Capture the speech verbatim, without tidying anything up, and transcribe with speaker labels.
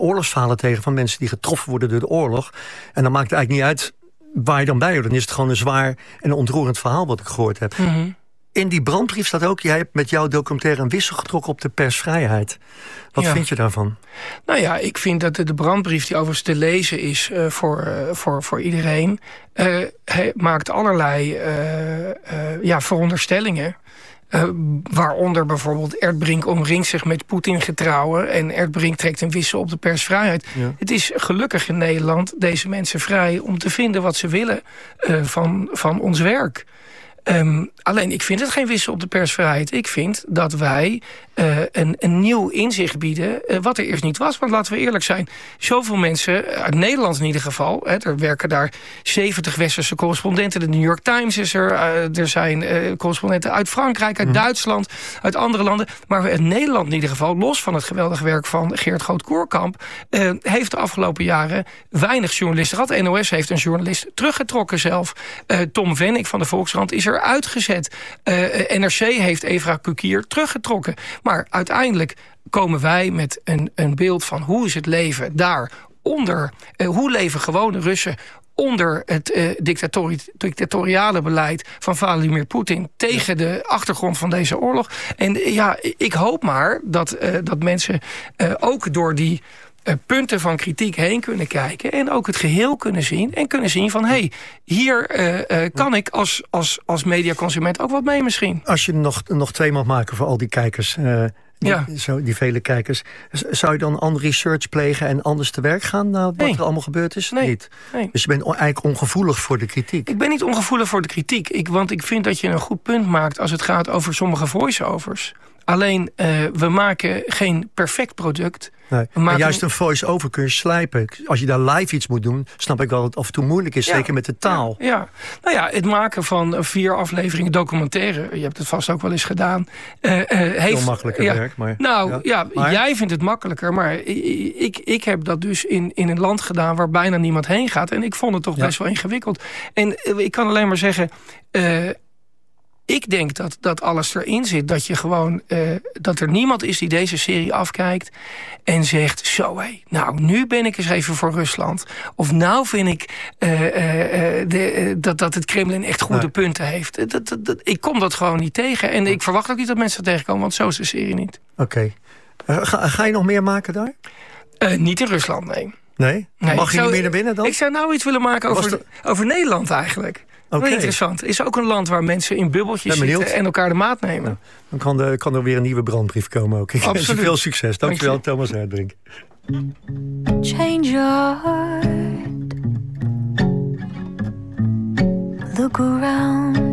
Speaker 1: oorlogsverhalen tegen van mensen die getroffen worden door de oorlog. En dan maakt het eigenlijk niet uit waar je dan bij hoort. Dan is het gewoon een zwaar en ontroerend verhaal wat ik gehoord heb.
Speaker 2: Mm-hmm.
Speaker 1: In die brandbrief staat ook, jij hebt met jouw documentaire een wissel getrokken op de persvrijheid. Wat ja. vind je daarvan?
Speaker 2: Nou ja, ik vind dat de brandbrief, die overigens te lezen is uh, voor, uh, voor, voor iedereen, uh, hij maakt allerlei uh, uh, ja, veronderstellingen. Uh, waaronder bijvoorbeeld Erdbrink omringt zich met Poetin-getrouwen en Erdbrink trekt een wissel op de persvrijheid. Ja. Het is gelukkig in Nederland deze mensen vrij om te vinden wat ze willen uh, van, van ons werk. Um, alleen, ik vind het geen wissel op de persvrijheid. Ik vind dat wij uh, een, een nieuw inzicht bieden uh, wat er eerst niet was. Want laten we eerlijk zijn, zoveel mensen, uit Nederland in ieder geval, hè, er werken daar zeventig westerse correspondenten. De New York Times is er. Uh, er zijn uh, correspondenten uit Frankrijk, uit mm. Duitsland, uit andere landen. Maar in Nederland in ieder geval, los van het geweldige werk van Geert Groot-Koerkamp, uh, heeft de afgelopen jaren weinig journalisten gehad. N O S heeft een journalist teruggetrokken zelf. Uh, Tom Vennik van de Volkskrant is er uitgezet. Uh, N R C heeft Evra Kukier teruggetrokken. Maar uiteindelijk komen wij met een, een beeld van hoe is het leven daar onder. Uh, hoe leven gewone Russen onder het uh, dictatori- dictatoriale beleid van Vladimir Poetin tegen de achtergrond van deze oorlog. En uh, ja, ik hoop maar dat, uh, dat mensen uh, ook door die Uh, punten van kritiek heen kunnen kijken en ook het geheel kunnen zien en kunnen zien van, hé, hey, hier uh, uh, kan ik als, als, als mediaconsument ook wat mee misschien.
Speaker 1: Als je nog, nog twee mag maken voor al die kijkers, uh, die,
Speaker 2: ja.
Speaker 1: zo, die vele kijkers, zou je dan andere research plegen en anders te werk gaan naar wat
Speaker 2: nee.
Speaker 1: er allemaal gebeurd is?
Speaker 2: Nee.
Speaker 1: Niet.
Speaker 2: Nee.
Speaker 1: Dus je bent eigenlijk ongevoelig voor de kritiek?
Speaker 2: Ik ben niet ongevoelig voor de kritiek, ik, want ik vind dat je een goed punt maakt als het gaat over sommige voice-overs. Alleen, uh, we maken geen perfect product.
Speaker 1: Nee.
Speaker 2: Maar
Speaker 1: maken... juist een voice-over kun je slijpen. Als je daar live iets moet doen, snap ik wel dat het af en toe moeilijk is. Ja. Zeker met de taal.
Speaker 2: Ja, ja. Nou ja, het maken van vier afleveringen documentaire, je hebt het vast ook wel eens gedaan. Uh, uh, heeft
Speaker 1: heel makkelijker
Speaker 2: ja,
Speaker 1: werk. Maar,
Speaker 2: nou ja,
Speaker 1: ja
Speaker 2: maar... jij vindt het makkelijker. Maar ik, ik heb dat dus in, in een land gedaan waar bijna niemand heen gaat. En ik vond het toch ja. best wel ingewikkeld. En uh, ik kan alleen maar zeggen, Uh, ik denk dat, dat alles erin zit. Dat je gewoon uh, dat er niemand is die deze serie afkijkt en zegt, zo hé, nou, nu ben ik eens even voor Rusland. Of nou vind ik uh, uh, de, uh, dat, dat het Kremlin echt goede nee. punten heeft. Dat, dat, dat, ik kom dat gewoon niet tegen. En ik verwacht ook niet dat mensen dat tegenkomen, want zo is de serie niet.
Speaker 1: Oké. Okay. Uh, ga, ga je nog meer maken daar?
Speaker 2: Uh, niet in Rusland, nee.
Speaker 1: Nee? nee Mag je zou, niet meer naar binnen dan?
Speaker 2: Ik zou nou iets willen maken over, de... over Nederland eigenlijk. Okay. Interessant. Is ook een land waar mensen in bubbeltjes zitten en elkaar de maat nemen.
Speaker 1: Ja, dan kan, de, kan er weer een nieuwe brandbrief komen ook. Ik wens je veel succes. Dankjewel, Dank je. Thomas Erdbrink.
Speaker 3: Change your heart. Look around.